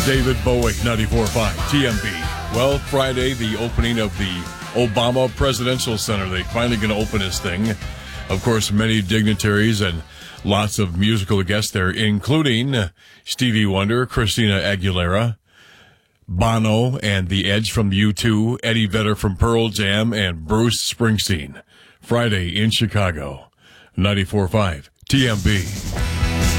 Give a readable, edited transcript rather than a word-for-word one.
David Bowie, 94.5 TMB. Well, Friday, the opening of the Obama Presidential Center. They finally going to open this thing. Of course, many dignitaries and lots of musical guests there, including Stevie Wonder, Christina Aguilera, Bono and The Edge from U2, Eddie Vedder from Pearl Jam, and Bruce Springsteen. Friday in Chicago, 94.5 TMB.